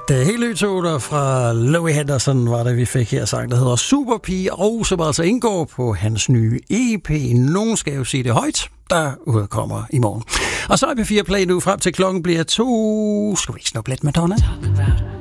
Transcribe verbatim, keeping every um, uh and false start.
Det hele toner fra Louis Henderson var det, vi fik her sang, der hedder Superpige, og som altså indgår på hans nye E P. Nogen skal jo sige det højt, der udkommer i morgen. Og så er P fire Play nu frem til klokken bliver to. Skal vi ikke snuppe lidt Madonna?